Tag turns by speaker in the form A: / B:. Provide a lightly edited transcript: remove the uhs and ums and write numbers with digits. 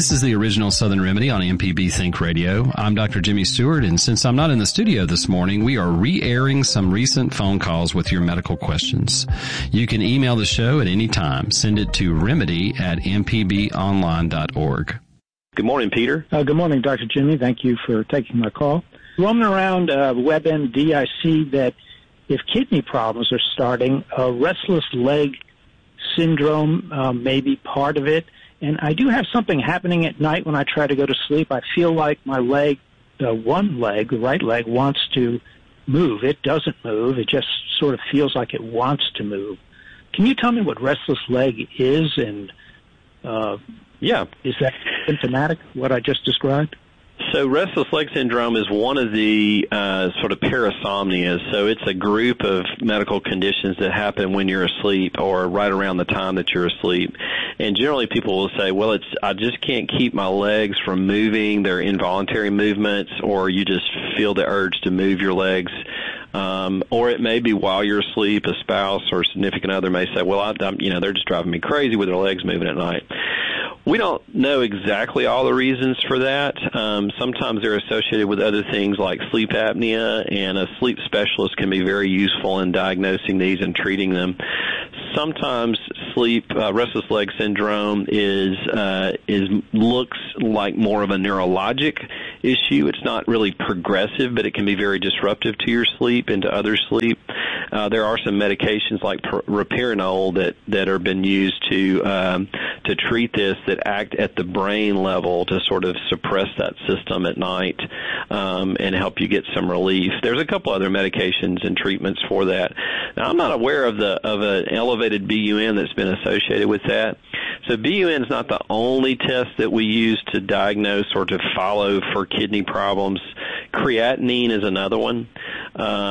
A: This is the original Southern Remedy on MPB Think Radio. I'm Dr. Jimmy Stewart, and since I'm not in the studio this morning, we are re-airing some recent phone calls with your medical questions. You can email the show at any time. Send it to remedy@mpbonline.org.
B: Good morning, Peter.
C: Good morning, Dr. Jimmy. Thank you for taking my call. Roaming around WebMD, I see that if kidney problems are starting, restless leg syndrome may be part of it. And I do have something happening at night when I try to go to sleep. I feel like my leg, one leg, the right leg, wants to move. It doesn't move. It just sort of feels like it wants to move. Can you tell me what restless leg is? And is that symptomatic, what I just described?
B: So restless leg syndrome is one of the sort of parasomnias. So it's a group of medical conditions that happen when you're asleep or right around the time that you're asleep. And generally people will say, well, I just can't keep my legs from moving. They're involuntary movements, or you just feel the urge to move your legs. Or it may be while you're asleep, a spouse or significant other may say, well, they're just driving me crazy with their legs moving at night. We don't know exactly all the reasons for that. Sometimes they're associated with other things like sleep apnea, and a sleep specialist can be very useful in diagnosing these and treating them. Sometimes restless leg syndrome looks like more of a neurologic issue. It's not really progressive, but it can be very disruptive to your sleep and to other sleep. There are some medications like ropinirole that are been used to treat this, that act at the brain level to sort of suppress that system at night and help you get some relief. There's a couple other medications and treatments for that. Now, I'm not aware of an elevated BUN that's been associated with that. So BUN is not the only test that we use to diagnose or to follow for kidney problems. Creatinine is another one.